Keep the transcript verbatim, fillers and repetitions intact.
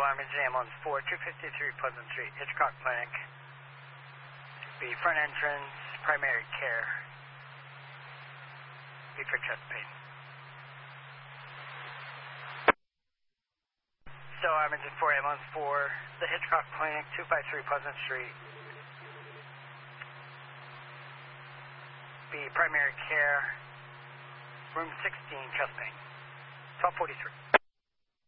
Armage Ambulance four, two fifty-three Pleasant Street, Hitchcock Clinic. B, front entrance, primary care. B for chest pain. So Armage four, Ambulance four, the Hitchcock Clinic, two fifty-three Pleasant Street. B, primary care, room sixteen, chest pain. twelve forty-three.